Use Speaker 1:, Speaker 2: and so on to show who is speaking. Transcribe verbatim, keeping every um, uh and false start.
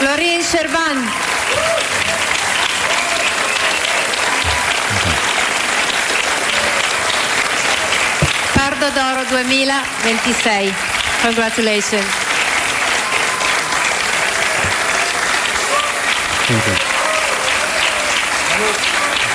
Speaker 1: Florin Shervan. Pardo d'Oro duemilaventisei. Congratulations.
Speaker 2: Thank you.